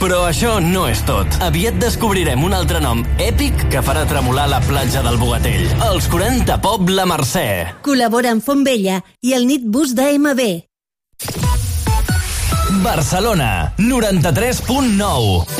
Però això no és tot. Aviat descobrirem un altre nom èpic que farà tremolar la platja del Bogatell. Els 40 Pop La Mercè. Col·labora amb Fontvella i el Nitbus d'AMB. Barcelona, 93.9.